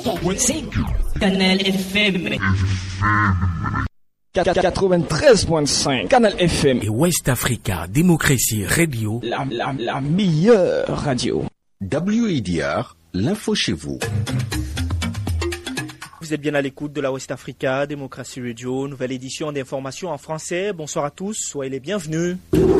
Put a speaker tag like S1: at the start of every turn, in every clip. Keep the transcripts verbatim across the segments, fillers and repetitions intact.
S1: Canal F M
S2: quatre-vingt-treize virgule cinq Canal F M
S3: et West Africa Démocratie Radio,
S2: la, la, la meilleure radio.
S4: W I D R, l'info chez vous.
S5: Vous êtes bien à l'écoute de la West Africa Démocratie Radio, nouvelle édition d'information en français. Bonsoir à tous, soyez les bienvenus.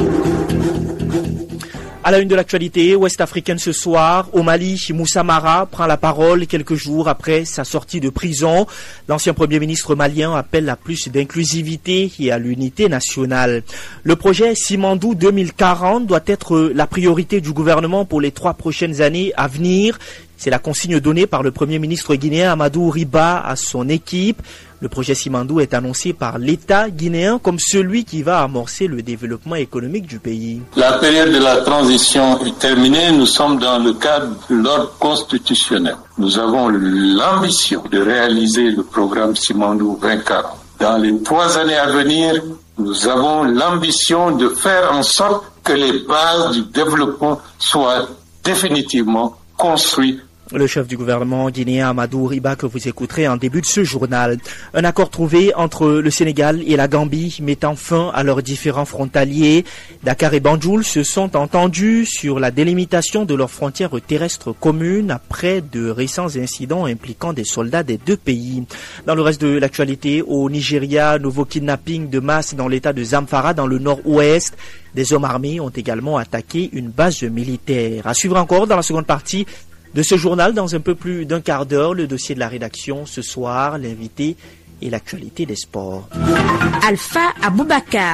S5: À la une de l'actualité ouest-africaine ce soir, au Mali, Moussa Mara prend la parole quelques jours après sa sortie de prison. L'ancien Premier ministre malien appelle à plus d'inclusivité et à l'unité nationale. Le projet Simandou deux mille quarante doit être la priorité du gouvernement pour les trois prochaines années à venir. C'est la consigne donnée par le Premier ministre guinéen Amadou Riba à son équipe. Le projet Simandou est annoncé par l'État guinéen comme celui qui va amorcer le développement économique du pays.
S6: La période de la transition est terminée. Nous sommes dans le cadre de l'ordre constitutionnel. Nous avons l'ambition de réaliser le programme Simandou vingt quarante. Dans les trois années à venir, nous avons l'ambition de faire en sorte que les bases du développement soient définitivement construites.
S5: Le chef du gouvernement guinéen Amadou Riba que vous écouterez en début de ce journal. Un accord trouvé entre le Sénégal et la Gambie mettant fin à leurs différends frontaliers. Dakar et Banjul se sont entendus sur la délimitation de leurs frontières terrestres communes après de récents incidents impliquant des soldats des deux pays. Dans le reste de l'actualité, au Nigeria, nouveau kidnapping de masse dans l'état de Zamfara dans le nord-ouest. Des hommes armés ont également attaqué une base militaire. À suivre encore dans la seconde partie de ce journal, dans un peu plus d'un quart d'heure, le dossier de la rédaction ce soir, l'invité et l'actualité des sports.
S1: Alpha Aboubakar.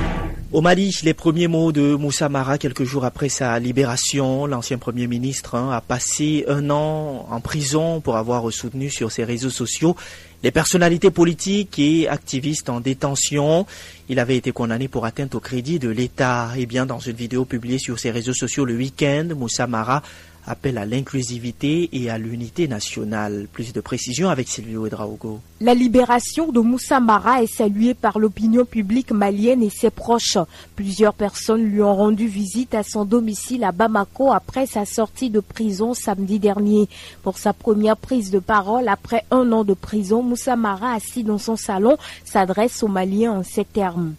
S5: Au Mali, les premiers mots de Moussa Mara quelques jours après sa libération. L'ancien Premier ministre hein, a passé un an en prison pour avoir soutenu sur ses réseaux sociaux les personnalités politiques et activistes en détention. Il avait été condamné pour atteinte au crédit de l'État. Et bien, dans une vidéo publiée sur ses réseaux sociaux le week-end, Moussa Mara appelle à l'inclusivité et à l'unité nationale. Plus de précisions avec Silvio Edraogo.
S7: La libération de Moussa Mara est saluée par l'opinion publique malienne et ses proches. Plusieurs personnes lui ont rendu visite à son domicile à Bamako après sa sortie de prison samedi dernier. Pour sa première prise de parole après un an de prison, Moussa Mara, assis dans son salon, s'adresse aux Maliens en ces termes.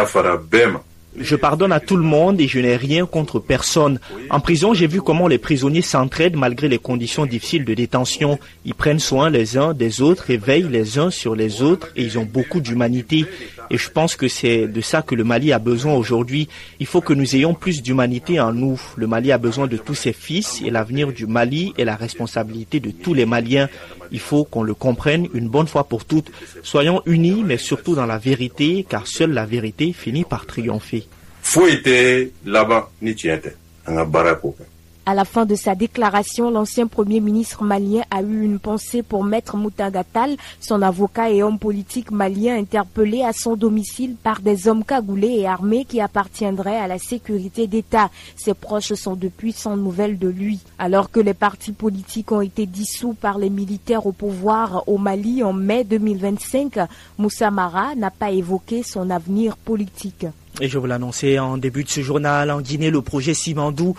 S5: Je pardonne à tout le monde et je n'ai rien contre personne. En prison, j'ai vu comment les prisonniers s'entraident malgré les conditions difficiles de détention. Ils prennent soin les uns des autres et veillent les uns sur les autres et ils ont beaucoup d'humanité. Et je pense que c'est de ça que le Mali a besoin aujourd'hui. Il faut que nous ayons plus d'humanité en nous. Le Mali a besoin de tous ses fils et l'avenir du Mali est la responsabilité de tous les Maliens. Il faut qu'on le comprenne une bonne fois pour toutes. Soyons unis, mais surtout dans la vérité, car seule la vérité finit par triompher.
S7: À la fin de sa déclaration, l'ancien Premier ministre malien a eu une pensée pour Maître Moutaga Tall, son avocat et homme politique malien interpellé à son domicile par des hommes cagoulés et armés qui appartiendraient à la sécurité d'État. Ses proches sont depuis sans nouvelles de lui. Alors que les partis politiques ont été dissous par les militaires au pouvoir au Mali en mai deux mille vingt-cinq, Moussa Mara n'a pas évoqué son avenir politique.
S5: Et je vous l'annonçais en début de ce journal, en Guinée, le projet Simandou